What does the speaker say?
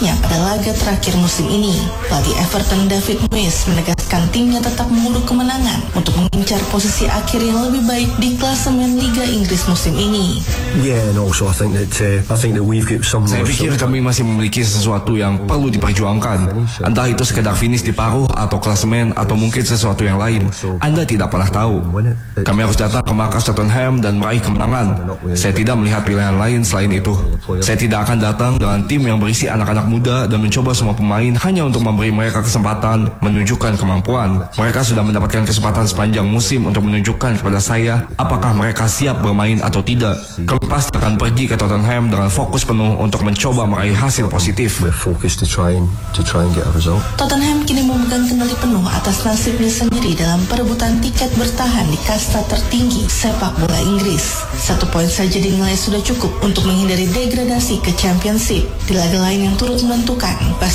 terbaiknya pada laga terakhir musim ini. Pelatih Everton David Moyes menegaskan timnya tetap memburu kemenangan untuk mengincar posisi akhir yang lebih baik di klasemen Liga Inggris musim ini. Saya pikir kami masih memiliki sesuatu yang perlu diperjuangkan. Entah itu sekedar finish di paruh atau klasemen atau mungkin sesuatu yang lain. Anda tidak pernah tahu. Kami harus datang ke markas Tottenham dan meraih kemenangan. Saya tidak melihat pilihan lain selain itu. Saya tidak akan datang dengan tim yang berisi anak-anak muda dan mencoba semua pemain hanya untuk memberi mereka kesempatan menunjukkan kemampuan. Mereka sudah mendapatkan kesempatan sepanjang musim untuk menunjukkan kepada saya apakah mereka siap bermain atau tidak. Kami pasti akan pergi ke Tottenham dengan fokus penuh untuk mencoba meraih hasil positif. Tottenham kini memegang kendali penuh atas nasibnya sendiri dalam perebutan tiket bertahan di kasta tertinggi sepak bola Inggris. 1 poin saja dinilai sudah cukup untuk menghindari degradasi ke Championship. Di laga lain yang turut menentukan,